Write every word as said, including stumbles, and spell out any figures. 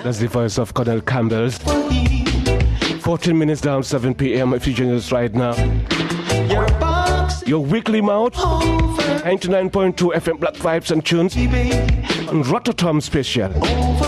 That's the voice of Colonel Campbell's. fourteen minutes down, seven p.m. if you join us right now. Your weekly mouth, ninety-nine point two F M Black Vibes and Tunes on Rototom Special.